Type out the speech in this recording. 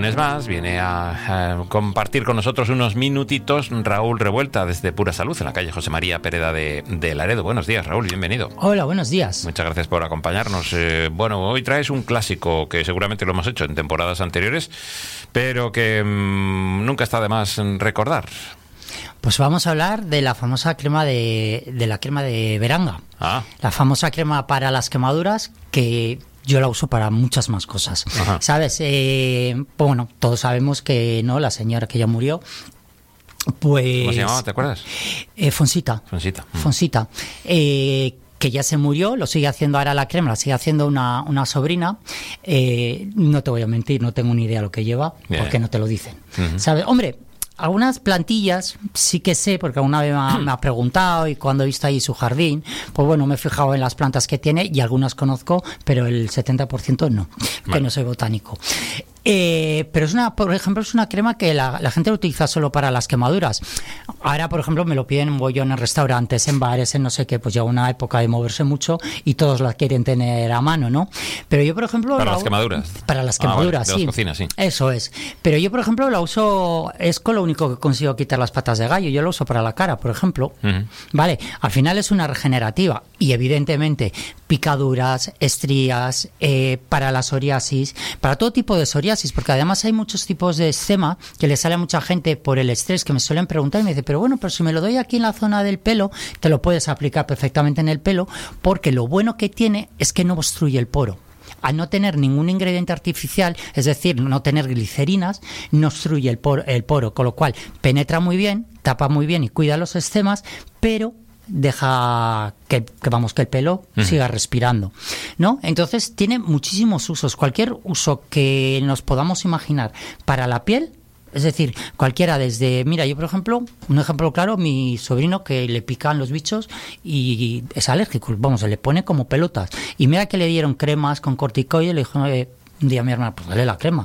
lunes más viene a compartir con nosotros unos minutitos Raúl Revuelta desde Pura Salud, en la calle José María Pereda de Laredo. Buenos días, Raúl, bienvenido. Hola, buenos días. Muchas gracias por acompañarnos. Bueno, hoy traes un clásico que seguramente lo hemos hecho en temporadas anteriores, pero que nunca está de más recordar. Pues vamos a hablar de la famosa crema de la crema de Beranga. La famosa crema para las quemaduras, que yo la uso para muchas más cosas. Ajá. ¿Sabes? Bueno, todos sabemos que no, la señora que ya murió, pues... ¿Cómo se llamaba? ¿Te acuerdas? Fonsita. Fonsita. Que ya se murió, lo sigue haciendo ahora la crema, la sigue haciendo una sobrina. No te voy a mentir, no tengo ni idea lo que lleva, porque no te lo dicen. Uh-huh. ¿Sabes? Hombre, algunas plantillas sí que sé, porque alguna vez me ha preguntado, y cuando he visto ahí su jardín, pues bueno, me he fijado en las plantas que tiene y algunas conozco, pero el 70% no, que no soy botánico. Pero por ejemplo, es una crema que la gente lo utiliza solo para las quemaduras. Ahora, por ejemplo, me lo piden en bollón en restaurantes, en bares, en no sé qué, pues llega una época de moverse mucho y todos la quieren tener a mano, ¿no? Pero yo, por ejemplo... ¿Para las quemaduras? Para las quemaduras, vale, de las cocinas, sí. Eso es. Pero yo, por ejemplo, la uso, es con lo único que consigo quitar las patas de gallo. Yo lo uso para la cara, por ejemplo. Uh-huh. Vale, al final es una regenerativa y evidentemente picaduras, estrías, para la psoriasis, para todo tipo de psoriasis, porque además hay muchos tipos de eczema que le sale a mucha gente por el estrés, que me suelen preguntar y me dice, pero bueno, pero si me lo doy aquí en la zona del pelo, te lo puedes aplicar perfectamente en el pelo, porque lo bueno que tiene es que no obstruye el poro. Al no tener ningún ingrediente artificial, es decir, no tener glicerinas, no obstruye el poro, con lo cual penetra muy bien, tapa muy bien y cuida los eczemas, pero deja que el pelo siga respirando, ¿no? Entonces tiene muchísimos usos. Cualquier uso que nos podamos imaginar para la piel, es decir, cualquiera desde... Mira, yo por ejemplo, un ejemplo claro, mi sobrino que le pican los bichos y es alérgico, vamos, se le pone como pelotas. Y mira que le dieron cremas con corticoides, le dijo... un día mi hermana, pues dale la crema.